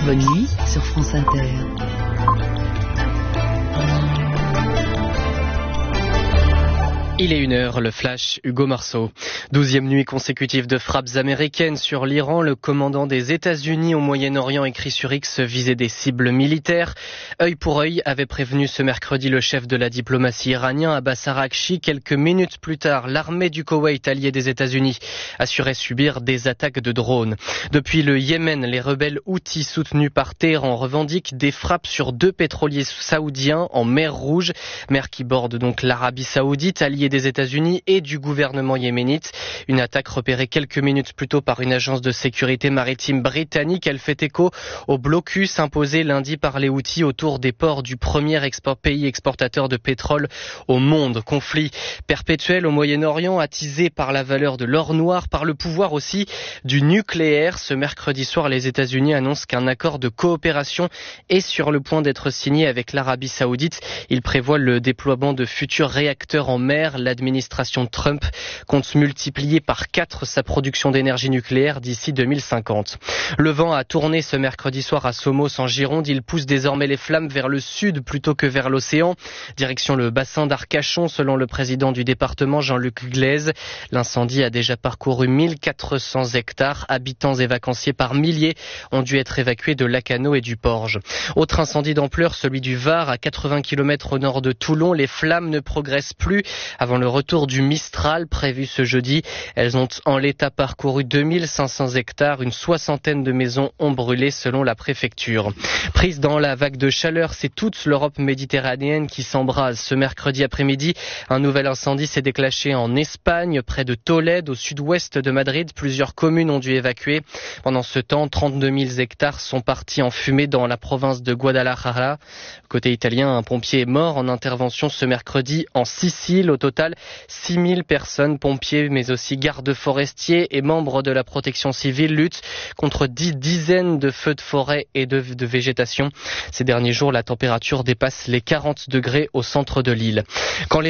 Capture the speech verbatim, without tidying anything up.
Bonne nuit sur France Inter. Il est une heure, le flash, Hugo Marceau. Douzième nuit consécutive de frappes américaines sur l'Iran. Le commandant des États-Unis au Moyen-Orient, écrit sur X, visait des cibles militaires. Œil pour œil avait prévenu ce mercredi le chef de la diplomatie iranien, Abbas Araghchi. Quelques minutes plus tard, l'armée du Koweït, alliée des États-Unis, assurait subir des attaques de drones. Depuis le Yémen, les rebelles houthis soutenus par Téhéran revendiquent des frappes sur deux pétroliers saoudiens en mer Rouge, mer qui borde donc l'Arabie Saoudite, alliée des États-Unis et du gouvernement yéménite. Une attaque repérée quelques minutes plus tôt par une agence de sécurité maritime britannique. Elle fait écho au blocus imposé lundi par les Houthis autour des ports du premier export, pays exportateur de pétrole au monde. Conflit perpétuel au Moyen-Orient, attisé par la valeur de l'or noir, par le pouvoir aussi du nucléaire. Ce mercredi soir, les États-Unis annoncent qu'un accord de coopération est sur le point d'être signé avec l'Arabie Saoudite. Il prévoit le déploiement de futurs réacteurs en mer. L'administration Trump compte multiplier par quatre sa production d'énergie nucléaire d'ici deux mille cinquante. Le vent a tourné ce mercredi soir à Somos en Gironde. Il pousse désormais les flammes vers le sud plutôt que vers l'océan. Direction le bassin d'Arcachon, selon le président du département, Jean-Luc Glaise. L'incendie a déjà parcouru mille quatre cents hectares. Habitants et vacanciers par milliers ont dû être évacués de Lacanau et du Porge. Autre incendie d'ampleur, celui du Var, à quatre-vingts kilomètres au nord de Toulon. Les flammes ne progressent plus avant le retour du Mistral prévu ce jeudi. Elles ont en l'état parcouru deux mille cinq cents hectares. Une soixantaine de maisons ont brûlé selon la préfecture. Prise dans la vague de chaleur, c'est toute l'Europe méditerranéenne qui s'embrase. Ce mercredi après-midi, un nouvel incendie s'est déclenché en Espagne, près de Tolède, au sud-ouest de Madrid. Plusieurs communes ont dû évacuer. Pendant ce temps, trente-deux mille hectares sont partis en fumée dans la province de Guadalajara. Côté italien, un pompier est mort en intervention ce mercredi en Sicile. Au total, six mille personnes, pompiers, mais aussi gardes forestiers et membres de la protection civile luttent contre dix dizaines de feux de forêt et de, de végétation. Ces derniers jours, la température dépasse les quarante degrés au centre de l'île. Quand les